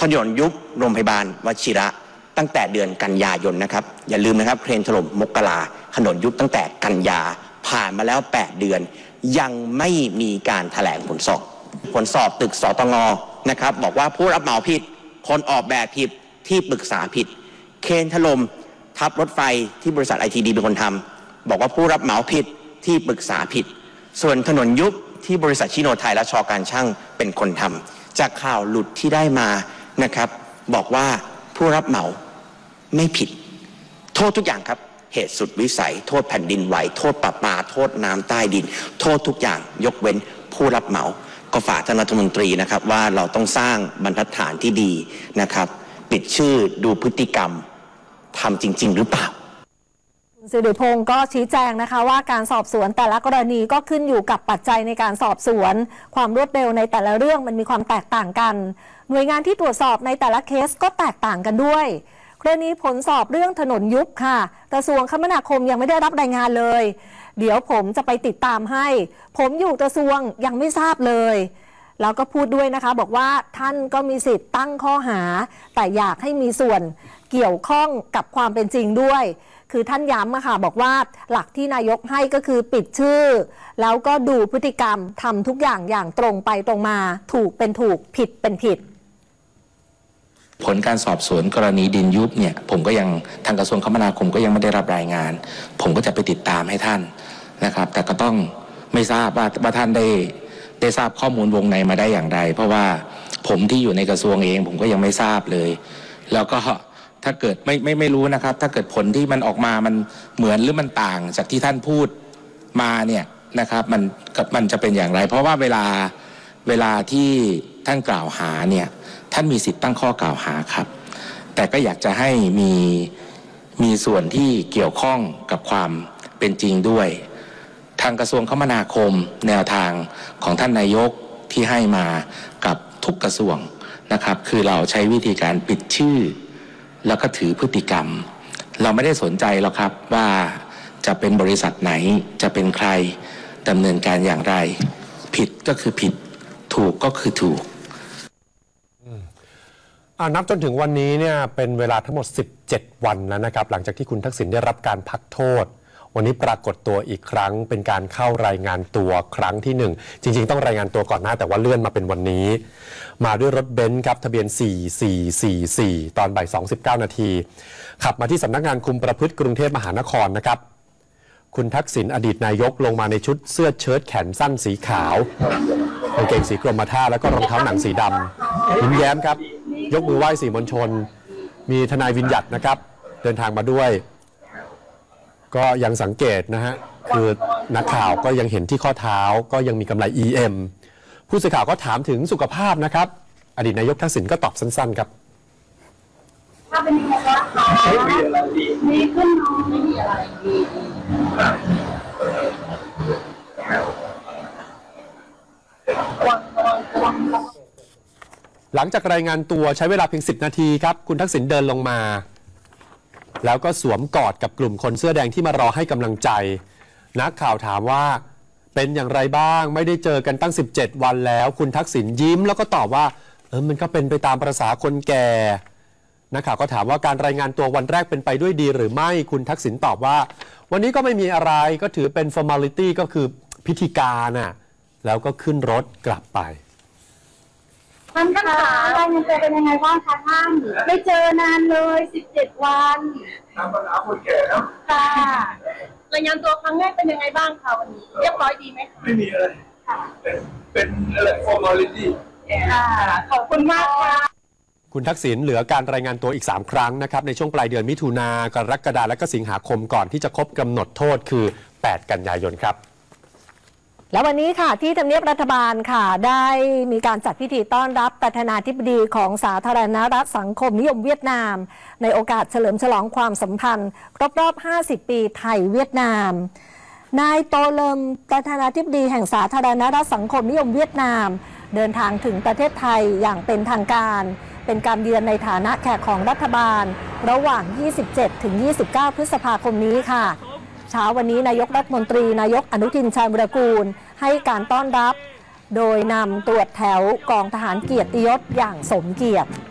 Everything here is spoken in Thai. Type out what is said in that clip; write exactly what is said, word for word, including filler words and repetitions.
ถนนยุบโรงพยาบาลวชิระตั้งแต่เดือนกันยายนนะครับอย่าลืมนะครับเครนถล่มมกราถนนยุบตั้งแต่กันยาผ่านมาแล้วแปดเดือนยังไม่มีการแถลงผลสอบผลสอบตึกสตงนะครับบอกว่าผู้รับเหมาผิดคนออกแบบผิดที่ปรึกษาผิดเครนถล่มทับรถไฟที่บริษัทไอทีดีเป็นคนทำบอกว่าผู้รับเหมาผิดที่ปรึกษาผิดส่วนถนนยุบที่บริษัทชิโนไทยและชอการช่างเป็นคนทำจากข่าวหลุดที่ได้มานะครับบอกว่าผู้รับเหมาไม่ผิดโทษทุกอย่างครับเหตุสุดวิสัยโทษแผ่นดินไหวโทษประปาโทษน้ำใต้ดินโทษทุกอย่างยกเว้นผู้รับเหมาก็ฝากท่านรัฐมนตรีนะครับว่าเราต้องสร้างบรรทัดฐานที่ดีนะครับปิดชื่อดูพฤติกรรมทำจริงๆหรือเปล่าสิริพงศ์ก็ชี้แจงนะคะว่าการสอบสวนแต่ละกรณีก็ขึ้นอยู่กับปัจจัยในการสอบสวนความรวดเร็วในแต่ละเรื่องมันมีความแตกต่างกันหน่วยงานที่ตรวจสอบในแต่ละเคสก็แตกต่างกันด้วยกรณีผลสอบเรื่องถนนยุบค่ะกระทรวงคมนาคมยังไม่ได้รับรายงานเลยเดี๋ยวผมจะไปติดตามให้ผมอยู่กระทรวงยังไม่ทราบเลยแล้วก็พูดด้วยนะคะบอกว่าท่านก็มีสิทธิ์ตั้งข้อหาแต่อยากให้มีส่วนเกี่ยวข้องกับความเป็นจริงด้วยคือท่านย้ำอะค่ะบอกว่าหลักที่นายกให้ก็คือปิดชื่อแล้วก็ดูพฤติกรรมทำทุกอย่างอย่างตรงไปตรงมาถูกเป็นถูกผิดเป็นผิดผลการสอบสวนกรณีดินยุบเนี่ยผมก็ยังทางกระทรวงคมนาคมก็ยังไม่ได้รับรายงานผมก็จะไปติดตามให้ท่านนะครับแต่ก็ต้องไม่ทราบว่าว่าท่านได้ได้ทราบข้อมูลวงในมาได้อย่างไรเพราะว่าผมที่อยู่ในกระทรวงเองผมก็ยังไม่ทราบเลยแล้วก็ถ้าเกิดไม่ไม่ไม่รู้นะครับถ้าเกิดผลที่มันออกมามันเหมือนหรือมันต่างจากที่ท่านพูดมาเนี่ยนะครับมันมันจะเป็นอย่างไรเพราะว่าเวลาเวลาที่ท่านกล่าวหาเนี่ยท่านมีสิทธิ์ตั้งข้อกล่าวหาครับแต่ก็อยากจะให้มีมีส่วนที่เกี่ยวข้องกับความเป็นจริงด้วยทางกระทรวงคมนาคมแนวทางของท่านนายกที่ให้มากับทุกกระทรวงนะครับคือเราใช้วิธีการปิดชื่อแล้วก็ถือพฤติกรรมเราไม่ได้สนใจหรอกครับว่าจะเป็นบริษัทไหนจะเป็นใครดำเนินการอย่างไรผิดก็คือผิดถูกก็คือถูกนับจนถึงวันนี้เนี่ยเป็นเวลาทั้งหมดสิบเจ็ดวันแล้วนะครับหลังจากที่คุณทักษิณได้รับการพักโทษวันนี้ปรากฏตัวอีกครั้งเป็นการเข้ารายงานตัวครั้งที่หนึ่งจริงๆต้องรายงานตัวก่อนหน้าแต่ว่าเลื่อนมาเป็นวันนี้มาด้วยรถเบนซ์ครับทะเบียนสี่สี่สี่สี่ตอนบ่ายสองสิบเก้านาทีขับมาที่สำนักงานคุมประพฤติกรุงเทพมหานครนะครับคุณทักษิณอดีตนายกลงมาในชุดเสื้อเชิ้ตแขนสั้นสีขาวกางเกงสีกรมท่าแล้วก็รองเท้าหนังสีดำยิ้มแย้มครับยกมือไหว้สื่อมวลชนมีทนายวิญญัตินะครับเดินทางมาด้วยก็ยังสังเกตนะฮะคือนักข่าวก็ยังเห็นที่ข้อเท้าก็ยังมีกำไร อี เอ็ม ผู้สื่อข่าวก็ถามถึงสุขภาพนะครับอดีตนายกทักษิณก็ตอบสั้นๆครับถ้าเป็นยังไงบ้างคะมีขึ้นน้องไม่มีอะไรดีหลังจากรายงานตัวใช้เวลาเพียงสิบนาทีครับคุณทักษิณเดินลงมาแล้วก็สวมกอดกับกลุ่มคนเสื้อแดงที่มารอให้กำลังใจนักข่าวถามว่าเป็นอย่างไรบ้างไม่ได้เจอกันตั้งสิบเจ็ดวันแล้วคุณทักษิณยิ้มแล้วก็ตอบว่าเออมันก็เป็นไปตามประสาคนแก่นักข่าวก็ถามว่าการรายงานตัววันแรกเป็นไปด้วยดีหรือไม่คุณทักษิณตอบว่าวันนี้ก็ไม่มีอะไรก็ถือเป็น formality ก็คือพิธีการน่ะแล้วก็ขึ้นรถกลับไปท่านคะรายงานตัวเป็นยังไงบ้างคะท่านไม่เจอนานเลยสิบเจ็ดวันทำปัญหาคนแก่แล้วค่ะรายงานตัวครั้งแรกเป็นยังไงบ้างคะวันนี้เรียบร้อยดีไหมคะไม่มีอะไรค่ะเป็นอะไร formality ค่ะขอบคุณมากค่ะคุณทักษิณเหลือการรายงานตัวอีกสามครั้งนะครับในช่วงปลายเดือนมิถุนากรกฎาคมและก็สิงหาคมก่อนที่จะครบกำหนดโทษคือแปดกันยายนครับและวันนี้ค่ะที่ทำเนียบรัฐบาลค่ะได้มีการจัดพิธีต้อนรับประธานาธิบดีของสาธารณรัฐสังคมนิยมเวียดนามในโอกาสเฉลิมฉลองความสัมพันธ์ครบรอบห้าสิบปีไทยเวียดนามนายโตเลิมประธานาธิบดีแห่งสาธารณรัฐสังคมนิยมเวียดนามเดินทางถึงประเทศไทยอย่างเป็นทางการเป็นการเยือนในฐานะแขกของรัฐบาลระหว่าง ยี่สิบเจ็ดถึงยี่สิบเก้า พฤษภาคมนี้ค่ะเช้าวันนี้นายกรัฐมนตรีนายกอนุทินชาญวิรากูลให้การต้อนรับโดยนำตรวจแถวกองทหารเกียรติยศอย่างสมเกียรติ